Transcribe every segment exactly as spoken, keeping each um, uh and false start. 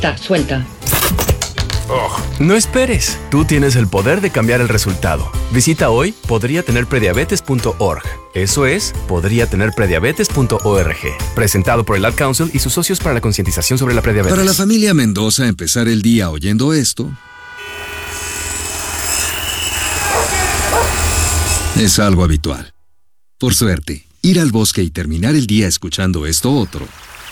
Está suelta. Oh, no esperes. Tú tienes el poder de cambiar el resultado. Visita hoy podría tener prediabetes punto org. Eso es, podría tener prediabetes punto org. Presentado por el Ad Council y sus socios para la concientización sobre la prediabetes. Para la familia Mendoza, empezar el día oyendo esto es algo habitual. Por suerte, ir al bosque y terminar el día escuchando esto otro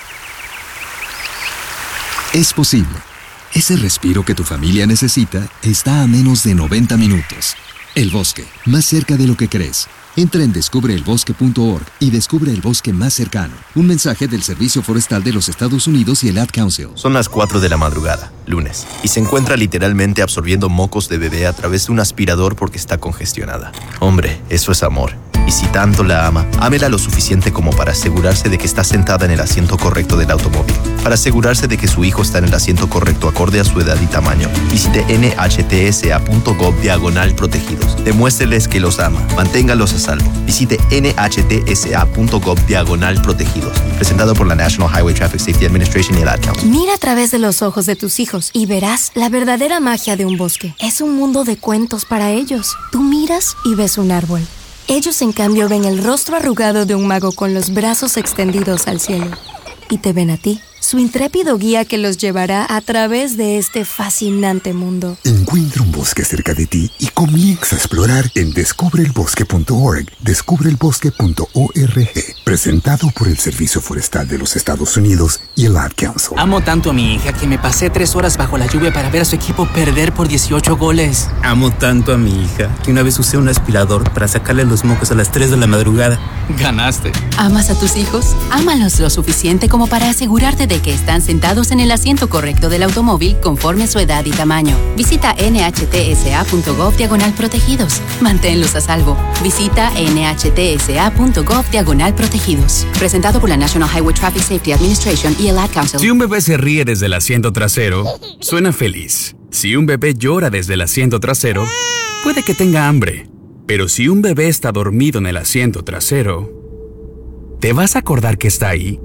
es posible. Ese respiro que tu familia necesita está a menos de noventa minutos. El bosque, más cerca de lo que crees. Entra en descubre el bosque punto org y descubre el bosque más cercano. Un mensaje del Servicio Forestal de los Estados Unidos y el Ad Council. Son las cuatro de la madrugada, lunes, y se encuentra literalmente absorbiendo mocos de bebé a través de un aspirador porque está congestionada. Hombre, eso es amor. Y si tanto la ama, ámela lo suficiente como para asegurarse de que está sentada en el asiento correcto del automóvil, para asegurarse de que su hijo está en el asiento correcto acorde a su edad y tamaño. Visite N H T S A punto gov diagonal protegidos. Demuéstreles que los ama. Manténgalos a salvo. Visite N H T S A punto gov diagonal protegidos. Presentado por la National Highway Traffic Safety Administration y el Ad Council. Mira a través de los ojos de tus hijos y verás la verdadera magia de un bosque. Es un mundo de cuentos para ellos. Tú miras y ves un árbol. Ellos, en cambio, ven el rostro arrugado de un mago con los brazos extendidos al cielo. Y te ven a ti, su intrépido guía que los llevará a través de este fascinante mundo. Encuentra un bosque cerca de ti y comienza a explorar en descubre el bosque punto org. descubre el bosque punto org. Presentado por el Servicio Forestal de los Estados Unidos y el Ad Council. Amo tanto a mi hija que me pasé tres horas bajo la lluvia para ver a su equipo perder por dieciocho goles. Amo tanto a mi hija que una vez usé un aspirador para sacarle los mocos a las tres de la madrugada. Ganaste. ¿Amas a tus hijos? Ámalos lo suficiente como para asegurarte de que están sentados en el asiento correcto del automóvil conforme a su edad y tamaño. Visita N H T S A punto gov diagonal protegidos. Manténlos a salvo. Visita N H T S A punto gov diagonal protegidos. Presentado por la National Highway Traffic Safety Administration y el Ad Council. Si un bebé se ríe desde el asiento trasero, suena feliz. Si un bebé llora desde el asiento trasero, puede que tenga hambre. Pero si un bebé está dormido en el asiento trasero, ¿te vas a acordar que está ahí?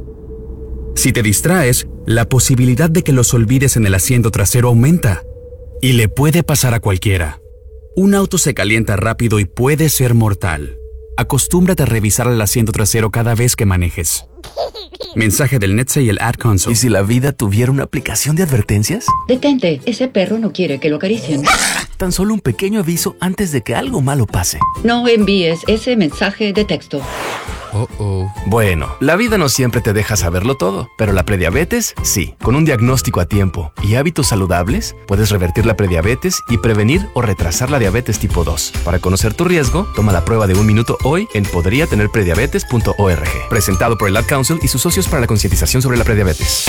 Si te distraes, la posibilidad de que los olvides en el asiento trasero aumenta. Y le puede pasar a cualquiera. Un auto se calienta rápido y puede ser mortal. Acostúmbrate a revisar el asiento trasero cada vez que manejes. Mensaje del N H T S A y el Ad Council. ¿Y si la vida tuviera una aplicación de advertencias? Detente, ese perro no quiere que lo acaricien. Tan solo un pequeño aviso antes de que algo malo pase. No envíes ese mensaje de texto. Oh, oh. Bueno, la vida no siempre te deja saberlo todo, pero la prediabetes, sí. Con un diagnóstico a tiempo y hábitos saludables, puedes revertir la prediabetes y prevenir o retrasar la diabetes tipo dos. Para conocer tu riesgo, toma la prueba de un minuto hoy en podría tener prediabetes punto org. Presentado por el Ad Council y sus socios para la concientización sobre la prediabetes.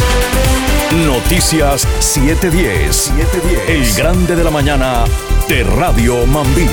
Noticias siete diez. El grande de la mañana de Radio Mambí.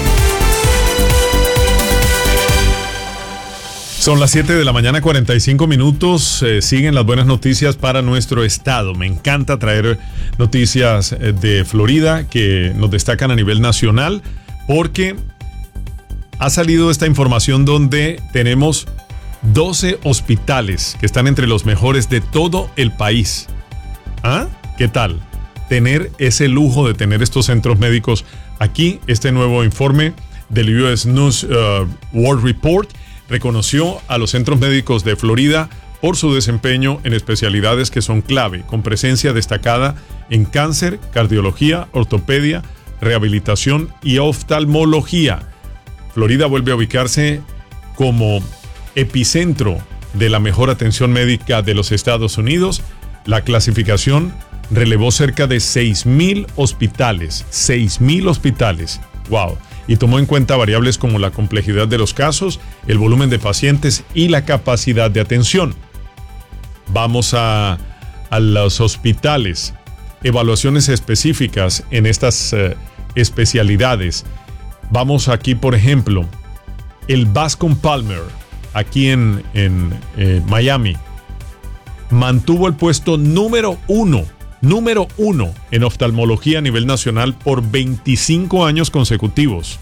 Son las siete de la mañana, cuarenta y cinco minutos. Eh, siguen las buenas noticias para nuestro estado. Me encanta traer noticias de Florida que nos destacan a nivel nacional porque ha salido esta información donde tenemos doce hospitales que están entre los mejores de todo el país. ¿Ah? ¿Qué tal? Tener ese lujo de tener estos centros médicos aquí. Este nuevo informe del U S News uh, World Report reconoció a los centros médicos de Florida por su desempeño en especialidades que son clave, con presencia destacada en cáncer, cardiología, ortopedia, rehabilitación y oftalmología. Florida vuelve a ubicarse como epicentro de la mejor atención médica de los Estados Unidos. La clasificación relevó cerca de seis mil hospitales. seis mil hospitales. ¡Wow! Y tomó en cuenta variables como la complejidad de los casos, el volumen de pacientes y la capacidad de atención. Vamos a, a los hospitales. Evaluaciones específicas en estas eh, especialidades. Vamos aquí, por ejemplo, el Bascom Palmer, aquí en, en eh, Miami, mantuvo el puesto número uno. Número uno en oftalmología a nivel nacional por veinticinco años consecutivos.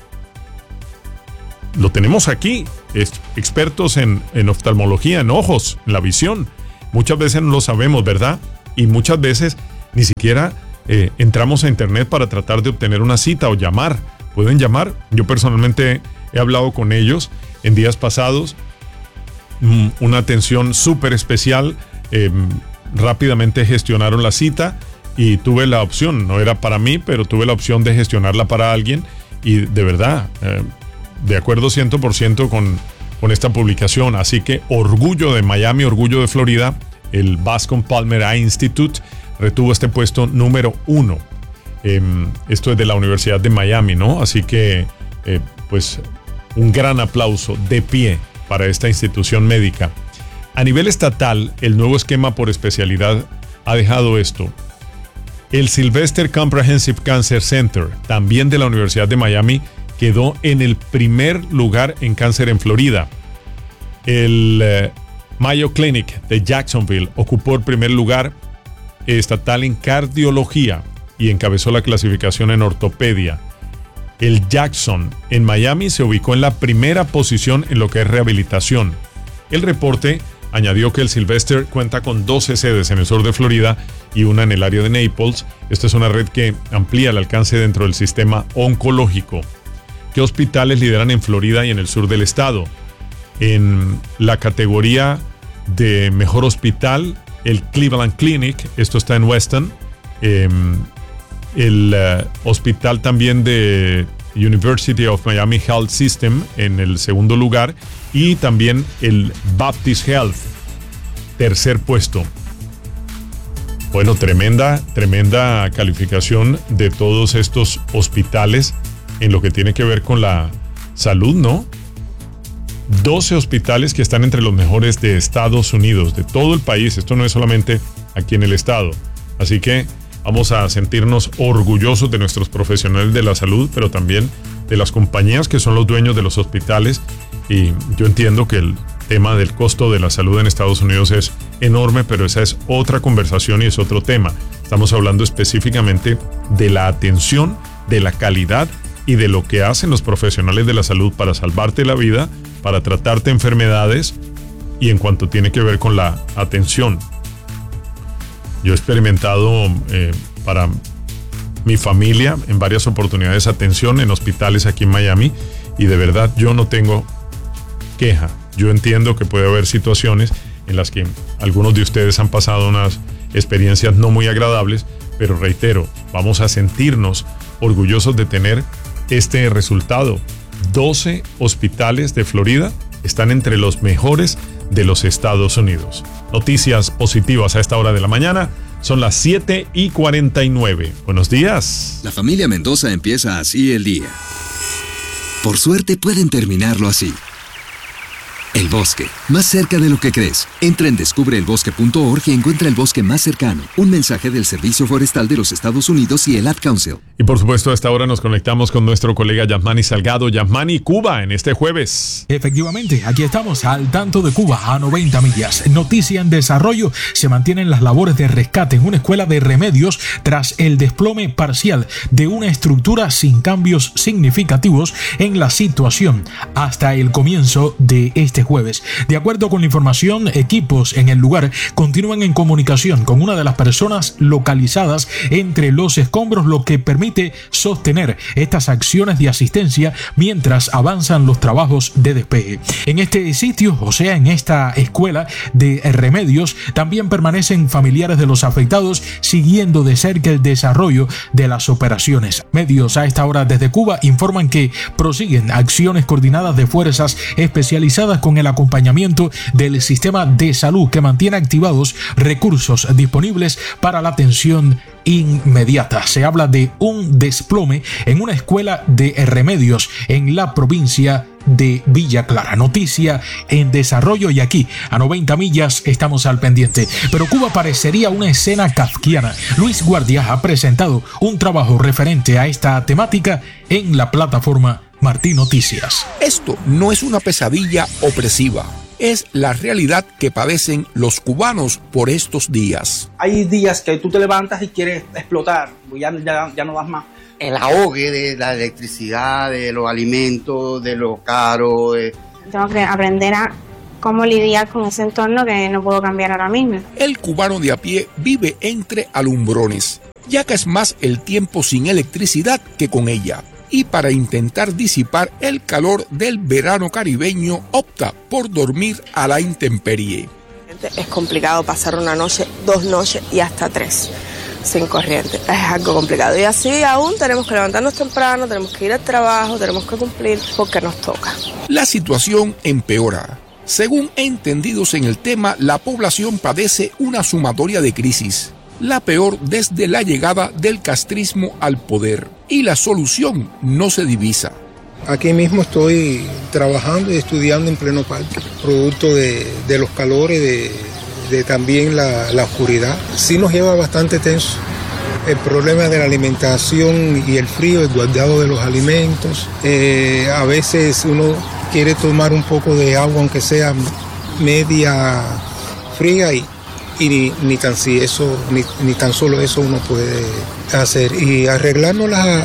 Lo tenemos aquí, es, expertos en, en oftalmología, en ojos, en la visión. Muchas veces no lo sabemos, ¿verdad? Y muchas veces Ni siquiera eh, entramos a internet para tratar de obtener una cita o llamar. Pueden llamar. Yo personalmente he hablado con ellos en días pasados. Mm, una atención súper especial. Eh, rápidamente gestionaron la cita y tuve la opción, no era para mí, pero tuve la opción de gestionarla para alguien. Y de verdad, eh, de acuerdo cien por ciento con, con esta publicación. Así que orgullo de Miami, orgullo de Florida. El Bascom Palmer Eye Institute retuvo este puesto número uno. Eh, esto es de la Universidad de Miami, ¿no? Así que, eh, pues, un gran aplauso de pie para esta institución médica. A nivel estatal, el nuevo esquema por especialidad ha dejado esto. El Sylvester Comprehensive Cancer Center, también de la Universidad de Miami, quedó en el primer lugar en cáncer en Florida. El eh, Mayo Clinic de Jacksonville ocupó el primer lugar estatal en cardiología y encabezó la clasificación en ortopedia. El Jackson en Miami se ubicó en la primera posición en lo que es rehabilitación. El reporte añadió que el Sylvester cuenta con doce sedes en el sur de Florida y una en el área de Naples. Esta es una red que amplía el alcance dentro del sistema oncológico. ¿Qué hospitales lideran en Florida y en el sur del estado? En la categoría de mejor hospital, el Cleveland Clinic, esto está en Weston. Eh, el uh, hospital también de University of Miami Health System en el segundo lugar, y también el Baptist Health, tercer puesto. Bueno, tremenda, tremenda calificación de todos estos hospitales en lo que tiene que ver con la salud, ¿no? doce hospitales que están entre los mejores de Estados Unidos, de todo el país. Esto no es solamente aquí en el estado. Así que vamos a sentirnos orgullosos de nuestros profesionales de la salud, pero también de las compañías que son los dueños de los hospitales. Y yo entiendo que el tema del costo de la salud en Estados Unidos es enorme, pero esa es otra conversación y es otro tema. Estamos hablando específicamente de la atención, de la calidad y de lo que hacen los profesionales de la salud para salvarte la vida, para tratarte enfermedades y en cuanto tiene que ver con la atención. Yo he experimentado eh, para mi familia en varias oportunidades atención en hospitales aquí en Miami, y de verdad yo no tengo queja. Yo entiendo que puede haber situaciones en las que algunos de ustedes han pasado unas experiencias no muy agradables, pero reitero, vamos a sentirnos orgullosos de tener este resultado. doce hospitales de Florida están entre los mejores de los Estados Unidos. Noticias positivas a esta hora de la mañana. Son las siete y cuarenta y nueve. Buenos días. La familia Mendoza empieza así el día. Por suerte pueden terminarlo así. El bosque, más cerca de lo que crees. Entra en descubre el bosque punto org y encuentra el bosque más cercano. Un mensaje del Servicio Forestal de los Estados Unidos y el Ad Council. Y por supuesto, a esta hora nos conectamos con nuestro colega Yasmani Salgado. Yasmani, Cuba, en este jueves. Efectivamente, aquí estamos al tanto de Cuba a noventa millas. Noticia en desarrollo: se mantienen las labores de rescate en una escuela de remedios tras el desplome parcial de una estructura sin cambios significativos en la situación hasta el comienzo de este jueves. De acuerdo con la información, equipos en el lugar continúan en comunicación con una de las personas localizadas entre los escombros, lo que permite sostener estas acciones de asistencia mientras avanzan los trabajos de despeje. En este sitio, o sea, en esta escuela de remedios, también permanecen familiares de los afectados siguiendo de cerca el desarrollo de las operaciones. Medios a esta hora desde Cuba informan que prosiguen acciones coordinadas de fuerzas especializadas con el acompañamiento del sistema de salud, que mantiene activados recursos disponibles para la atención inmediata. Se habla de un desplome en una escuela de remedios en la provincia de Villa Clara. Noticia en desarrollo, y aquí a noventa millas estamos al pendiente. Pero Cuba parecería una escena kafkiana. Luis Guardia ha presentado un trabajo referente a esta temática en la plataforma Martín Noticias. Esto no es una pesadilla opresiva, es la realidad que padecen los cubanos por estos días. Hay días que tú te levantas y quieres explotar, ya, ya, ya no das más. El ahogue de la electricidad, de los alimentos, de lo caro. De... Tengo que aprender a cómo lidiar con ese entorno que no puedo cambiar ahora mismo. El cubano de a pie vive entre alumbrones, ya que es más el tiempo sin electricidad que con ella. Y para intentar disipar el calor del verano caribeño, opta por dormir a la intemperie. Es complicado pasar una noche, dos noches y hasta tres sin corriente. Es algo complicado. Y así aún tenemos que levantarnos temprano, tenemos que ir al trabajo, tenemos que cumplir porque nos toca. La situación empeora. Según entendidos en el tema, la población padece una sumatoria de crisis, la peor desde la llegada del castrismo al poder, y la solución no se divisa. Aquí mismo estoy trabajando y estudiando en pleno parque, producto de, de los calores, de, de también la, la oscuridad. Sí nos lleva bastante tenso el problema de la alimentación y el frío, el guardado de los alimentos. Eh, a veces uno quiere tomar un poco de agua, aunque sea media fría, y, y ni, ni, tan, si eso, ni, ni tan solo eso uno puede hacer. Y arreglárnoslas a,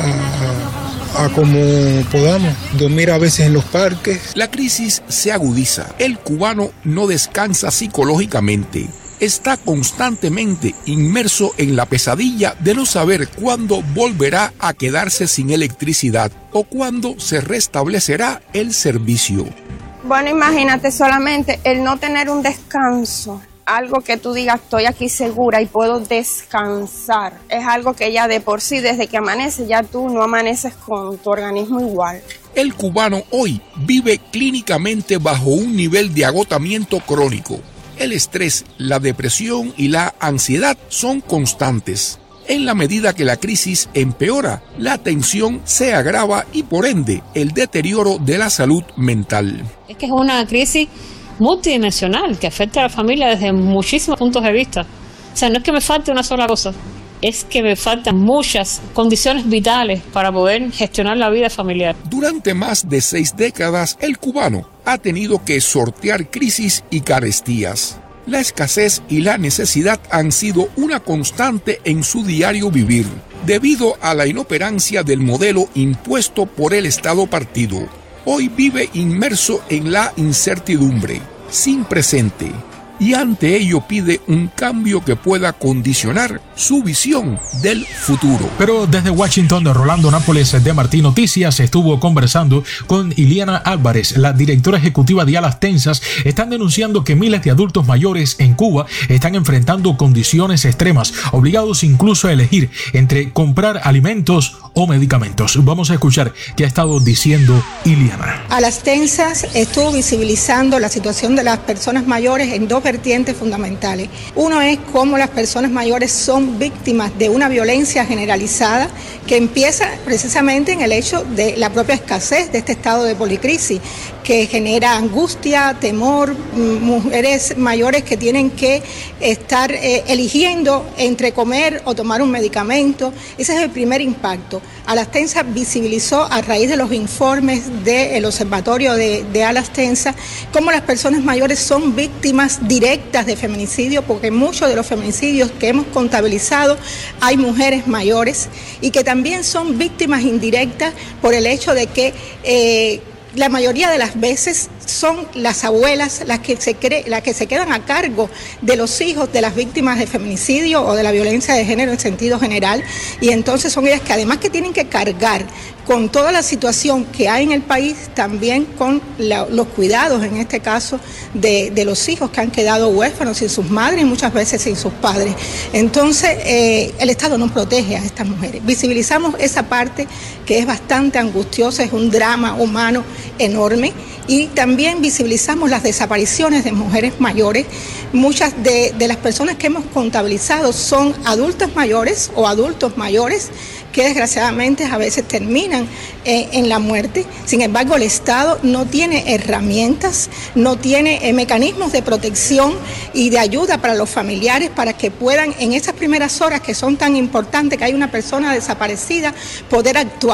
a, a como podamos, dormir a veces en los parques. La crisis se agudiza. El cubano no descansa psicológicamente. Está constantemente inmerso en la pesadilla de no saber cuándo volverá a quedarse sin electricidad o cuándo se restablecerá el servicio. Bueno, imagínate solamente el no tener un descanso, algo que tú digas estoy aquí segura y puedo descansar, es algo que ya de por sí desde que amanece ya tú no amaneces con tu organismo igual. El cubano hoy vive clínicamente bajo un nivel de agotamiento crónico. El estrés, la depresión y la ansiedad son constantes. En la medida que la crisis empeora, la tensión se agrava y por ende el deterioro de la salud mental. Es que es una crisis multidimensional que afecta a la familia desde muchísimos puntos de vista. O sea, no es que me falte una sola cosa, es que me faltan muchas condiciones vitales para poder gestionar la vida familiar. Durante más de seis décadas, el cubano ha tenido que sortear crisis y carestías. La escasez y la necesidad han sido una constante en su diario vivir, debido a la inoperancia del modelo impuesto por el Estado partido. Hoy vive inmerso en la incertidumbre, sin presente, y ante ello pide un cambio que pueda condicionar su visión del futuro. Pero desde Washington, Rolando Nápoles de Martí Noticias estuvo conversando con Iliana Álvarez, la directora ejecutiva de Alas Tensas. Están denunciando que miles de adultos mayores en Cuba están enfrentando condiciones extremas, obligados incluso a elegir entre comprar alimentos o medicamentos. Vamos a escuchar qué ha estado diciendo Iliana. Alas Tensas estuvo visibilizando la situación de las personas mayores en dos vertientes fundamentales. Uno es cómo las personas mayores son víctimas de una violencia generalizada que empieza precisamente en el hecho de la propia escasez de este estado de policrisis, que genera angustia, temor, mujeres mayores que tienen que estar eh, eligiendo entre comer o tomar un medicamento. Ese es el primer impacto. Alas Tensas visibilizó a raíz de los informes del Observatorio de, de Alas Tensas cómo las personas mayores son víctimas directas de feminicidio, porque muchos de los feminicidios que hemos contabilizado hay mujeres mayores, y que también son víctimas indirectas por el hecho de que eh, la mayoría de las veces son las abuelas las que se cree, las que se quedan a cargo de los hijos de las víctimas de feminicidio o de la violencia de género en sentido general, y entonces son ellas que además que tienen que cargar con toda la situación que hay en el país, también con la, los cuidados, en este caso, de, de los hijos que han quedado huérfanos sin sus madres y muchas veces sin sus padres. Entonces, eh, el Estado no protege a estas mujeres. Visibilizamos esa parte que es bastante angustiosa, es un drama humano enorme, y también visibilizamos las desapariciones de mujeres mayores. Muchas de, de las personas que hemos contabilizado son adultas mayores o adultos mayores que desgraciadamente a veces terminan eh, en la muerte. Sin embargo, el Estado no tiene herramientas, no tiene eh, mecanismos de protección y de ayuda para los familiares para que puedan en esas primeras horas que son tan importantes, que hay una persona desaparecida, poder actuar.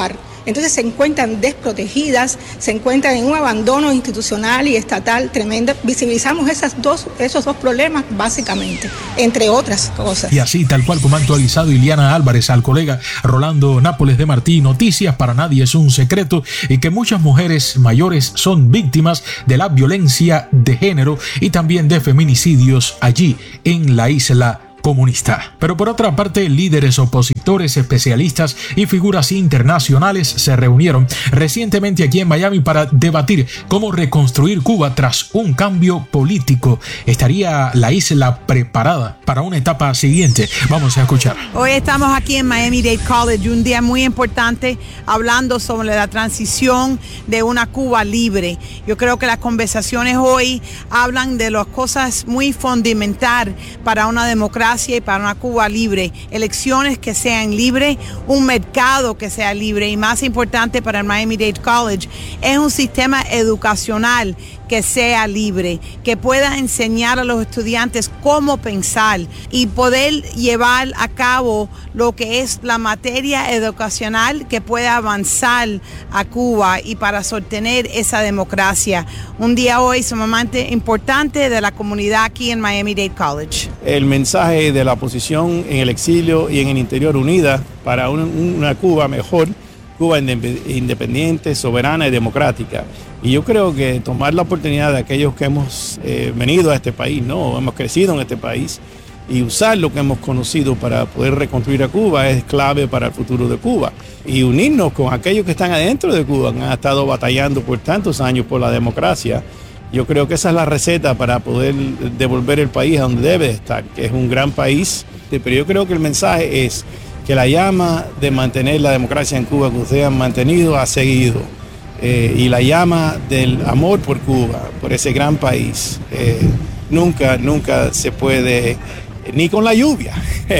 Entonces se encuentran desprotegidas, se encuentran en un abandono institucional y estatal tremendo. Visibilizamos esas dos, esos dos problemas básicamente, entre otras cosas. Y así, tal cual como ha actualizado Iliana Álvarez al colega Rolando Nápoles de Martí, noticias para nadie es un secreto y que muchas mujeres mayores son víctimas de la violencia de género y también de feminicidios allí en la isla comunista. Pero por otra parte, líderes opositores, especialistas y figuras internacionales se reunieron recientemente aquí en Miami para debatir cómo reconstruir Cuba tras un cambio político. ¿Estaría la isla preparada para una etapa siguiente? Vamos a escuchar. Hoy estamos aquí en Miami-Dade College, un día muy importante, hablando sobre la transición de una Cuba libre. Yo creo que las conversaciones hoy hablan de las cosas muy fundamentales para una democracia y para una Cuba libre, elecciones que sean libres, un mercado que sea libre y más importante para el Miami-Dade College es un sistema educacional que sea libre, que pueda enseñar a los estudiantes cómo pensar y poder llevar a cabo lo que es la materia educacional que pueda avanzar a Cuba y para sostener esa democracia. Un día hoy sumamente importante de la comunidad aquí en Miami-Dade College. El mensaje de la oposición en el exilio y en el interior unida para una, una Cuba mejor, Cuba independiente, soberana y democrática. Y yo creo que tomar la oportunidad de aquellos que hemos eh, venido a este país, ¿no? Hemos crecido en este país, y usar lo que hemos conocido para poder reconstruir a Cuba es clave para el futuro de Cuba. Y unirnos con aquellos que están adentro de Cuba, que han estado batallando por tantos años por la democracia. Yo creo que esa es la receta para poder devolver el país a donde debe estar, que es un gran país. Pero yo creo que el mensaje es que la llama de mantener la democracia en Cuba que ustedes han mantenido ha seguido. Eh, y la llama del amor por Cuba, por ese gran país, eh, nunca, nunca se puede, ni con la lluvia,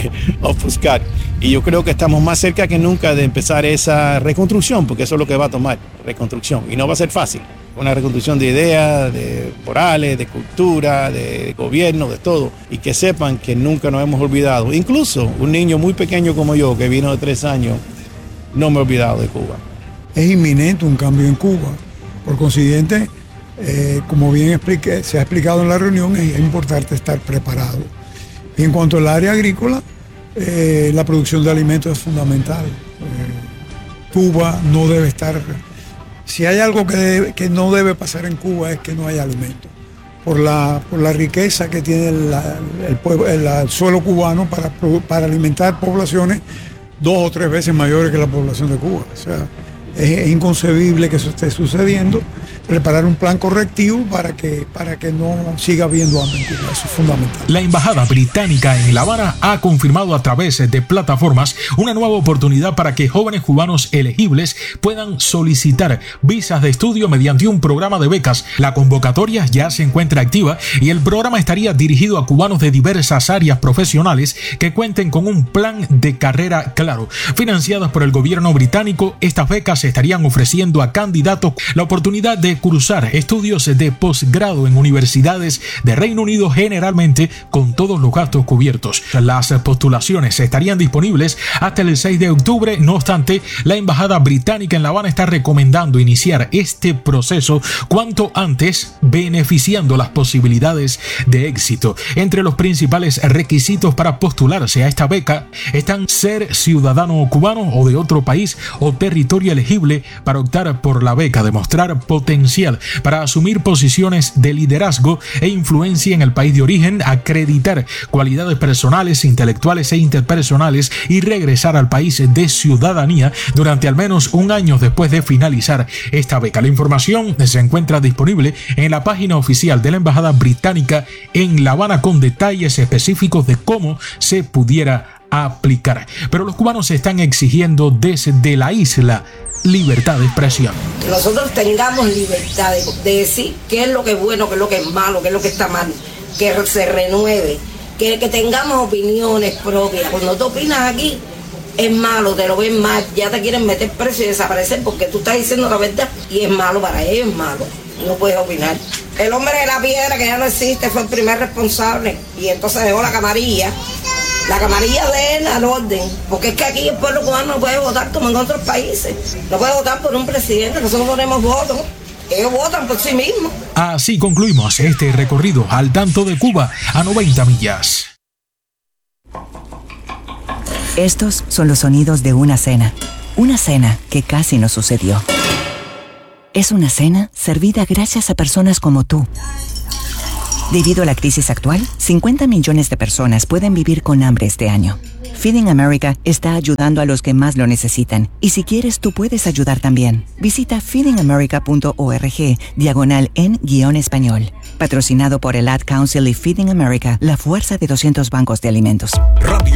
ofuscar. Y yo creo que estamos más cerca que nunca de empezar esa reconstrucción, porque eso es lo que va a tomar, reconstrucción. Y no va a ser fácil. Una reconstrucción de ideas, de morales, de cultura, de gobierno, de todo. Y que sepan que nunca nos hemos olvidado. Incluso un niño muy pequeño como yo, que vino de tres años, no me he olvidado de Cuba. Es inminente un cambio en Cuba. Por consiguiente, eh, como bien expliqué, se ha explicado en la reunión, es importante estar preparado. Y en cuanto al área agrícola, eh, la producción de alimentos es fundamental. Eh, Cuba no debe estar... Si hay algo que, debe, que no debe pasar en Cuba es que no haya alimentos. Por la, por la riqueza que tiene la, el, pueblo, el, el suelo cubano para, para alimentar poblaciones dos o tres veces mayores que la población de Cuba. O sea, es, es inconcebible que eso esté sucediendo. Preparar un plan correctivo para que, para que no siga habiendo hambre en Cuba. Eso es fundamental. La Embajada Británica en La Habana ha confirmado a través de plataformas una nueva oportunidad para que jóvenes cubanos elegibles puedan solicitar visas de estudio mediante un programa de becas. La convocatoria ya se encuentra activa y el programa estaría dirigido a cubanos de diversas áreas profesionales que cuenten con un plan de carrera claro. Financiadas por el gobierno británico, estas becas se estarían ofreciendo a candidatos la oportunidad de cursar estudios de posgrado en universidades de Reino Unido, generalmente con todos los gastos cubiertos. Las postulaciones estarían disponibles hasta el seis de octubre. No obstante, la Embajada Británica en La Habana está recomendando iniciar este proceso cuanto antes, beneficiando las posibilidades de éxito. Entre los principales requisitos para postularse a esta beca están ser ciudadano cubano o de otro país o territorio elegible para optar por la beca, demostrar potencial para asumir posiciones de liderazgo e influencia en el país de origen, acreditar cualidades personales, intelectuales e interpersonales y regresar al país de ciudadanía durante al menos un año después de finalizar esta beca. La información se encuentra disponible en la página oficial de la Embajada Británica en La Habana con detalles específicos de cómo se pudiera aplicar. Pero los cubanos están exigiendo desde la isla libertad de expresión. Que nosotros tengamos libertad de, de decir qué es lo que es bueno, qué es lo que es malo, qué es lo que está mal, que se renueve, que, que tengamos opiniones propias. Cuando tú opinas aquí, es malo, te lo ven mal, ya te quieren meter preso y desaparecer porque tú estás diciendo la verdad y es malo para ellos, es malo. No puedes opinar. El hombre de la piedra, que ya no existe, fue el primer responsable y entonces dejó la camarilla. La camarilla de al orden, porque es que aquí el pueblo cubano no puede votar como en otros países. No puede votar por un presidente, nosotros ponemos votos. Ellos votan por sí mismos. Así concluimos este recorrido al tanto de Cuba a noventa millas. Estos son los sonidos de una cena. Una cena que casi no sucedió. Es una cena servida gracias a personas como tú. Debido a la crisis actual, cincuenta millones de personas pueden vivir con hambre este año. Feeding America está ayudando a los que más lo necesitan. Y si quieres, tú puedes ayudar también. Visita feeding america punto org, diagonal en guión español. Patrocinado por el Ad Council y Feeding America, la fuerza de doscientos bancos de alimentos.